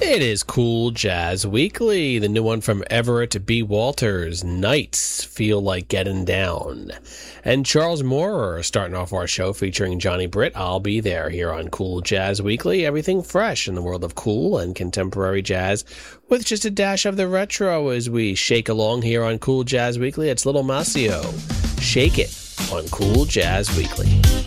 It is Cool Jazz Weekly, the new one from Everett B. Walters, Nights Feel Like Getting Down. And Charles Moorer starting off our show featuring Johnny Britt. I'll be there here on Cool Jazz Weekly. Everything fresh in the world of cool and contemporary jazz with just a dash of the retro as we shake along here on Cool Jazz Weekly. It's Little Maceo. Shake It on Cool Jazz Weekly.